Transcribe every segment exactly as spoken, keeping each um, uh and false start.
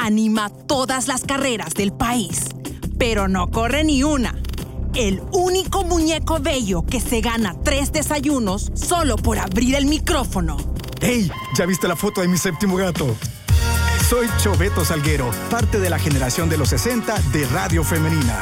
anima todas las carreras del país, pero no corre ni una. El único muñeco bello que se gana tres desayunos solo por abrir el micrófono. ¡Ey! ¿Ya viste la foto de mi séptimo gato? Soy Choveto Salguero, parte de la generación de los sesenta de Radio Femenina.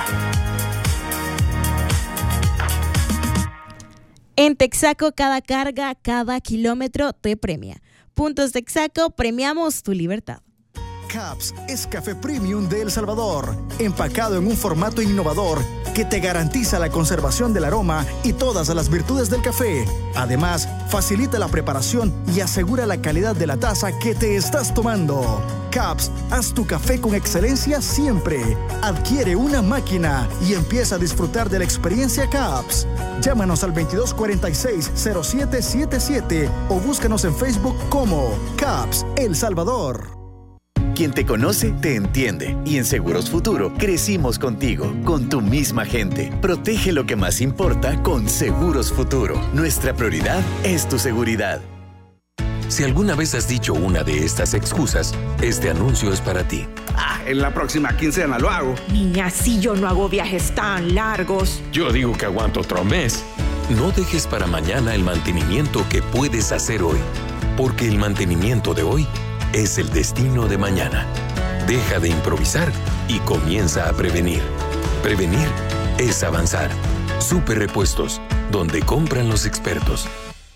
En Texaco, cada carga, cada kilómetro te premia. Puntos Texaco, premiamos tu libertad. Caps es café premium de El Salvador, empacado en un formato innovador que te garantiza la conservación del aroma y todas las virtudes del café. Además, facilita la preparación y asegura la calidad de la taza que te estás tomando. Caps, haz tu café con excelencia siempre. Adquiere una máquina y empieza a disfrutar de la experiencia Caps. Llámanos al veintidós cuarenta y seis cero siete setenta y siete o búscanos en Facebook como Caps El Salvador. Quien te conoce, te entiende. Y en Seguros Futuro crecimos contigo, con tu misma gente. Protege lo que más importa con Seguros Futuro. Nuestra prioridad es tu seguridad. Si alguna vez has dicho una de estas excusas, este anuncio es para ti. Ah, en la próxima quincena lo hago. Ni así yo no hago viajes tan largos. Yo digo que aguanto otro mes. No dejes para mañana el mantenimiento que puedes hacer hoy, porque el mantenimiento de hoy es el destino de mañana. Deja de improvisar y comienza a prevenir. Prevenir es avanzar. Super Repuestos, donde compran los expertos.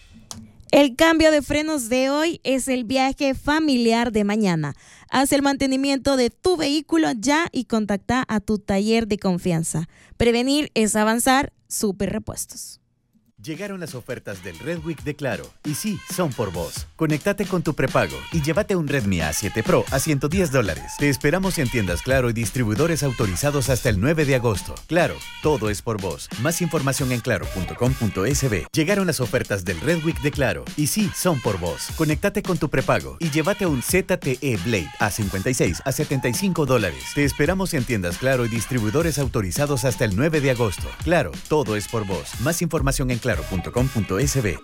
El cambio de frenos de hoy es el viaje familiar de mañana. Haz el mantenimiento de tu vehículo ya y contacta a tu taller de confianza. Prevenir es avanzar. Super Repuestos. Llegaron las ofertas del Red Week de Claro. Y sí, son por vos. Conéctate con tu prepago y llévate un Redmi A siete Pro a ciento diez dólares. Te esperamos en tiendas Claro y distribuidores autorizados hasta el nueve de agosto. Claro, todo es por vos. Más información en claro punto com punto es be. Llegaron las ofertas del Red Week de Claro. Y sí, son por vos. Conéctate con tu prepago y llévate un Z T E Blade A cincuenta y seis a setenta y cinco dólares. Te esperamos en tiendas Claro y distribuidores autorizados hasta el nueve de agosto. Claro, todo es por vos. Más información en claro punto com punto es be.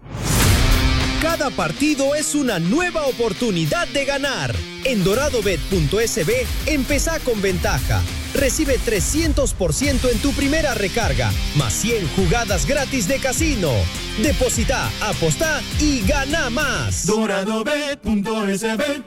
Cada partido es una nueva oportunidad de ganar. En doradobet punto es be, empezá con ventaja. Recibe trescientos por ciento en tu primera recarga, más cien jugadas gratis de casino. Deposita, apostá y gana más. doradobet punto es be.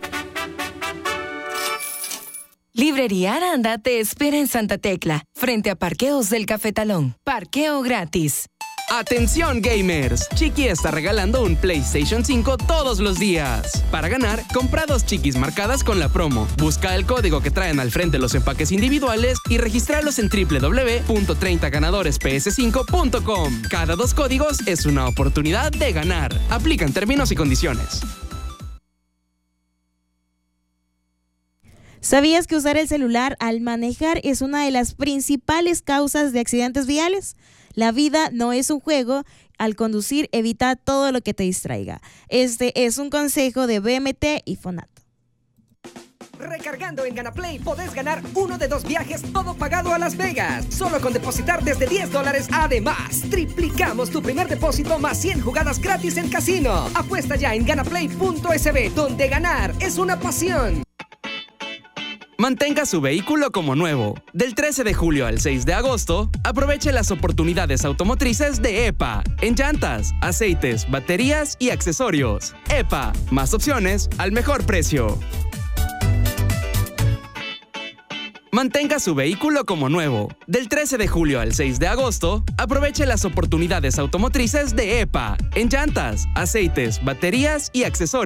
Librería Aranda te espera en Santa Tecla, frente a Parqueos del Cafetalón. Parqueo gratis. ¡Atención, gamers! Chiqui está regalando un PlayStation cinco todos los días. Para ganar, compra dos Chiquis marcadas con la promo. Busca el código que traen al frente los empaques individuales y regístralos en doble u doble u doble u punto treinta ganadores p s cinco punto com. Cada dos códigos es una oportunidad de ganar. Aplican términos y condiciones. ¿Sabías que usar el celular al manejar es una de las principales causas de accidentes viales? La vida no es un juego. Al conducir, evita todo lo que te distraiga. Este es un consejo de B M T y Fonat. Recargando en GanaPlay podés ganar uno de dos viajes todo pagado a Las Vegas. Solo con depositar desde diez dólares. Además, triplicamos tu primer depósito más cien jugadas gratis en casino. Apuesta ya en ganaplay punto es be, donde ganar es una pasión. Mantenga su vehículo como nuevo. Del trece de julio al seis de agosto, aproveche las oportunidades automotrices de E P A en llantas, aceites, baterías y accesorios. E P A, más opciones al mejor precio. Mantenga su vehículo como nuevo. Del trece de julio al seis de agosto, aproveche las oportunidades automotrices de E P A en llantas, aceites, baterías y accesorios.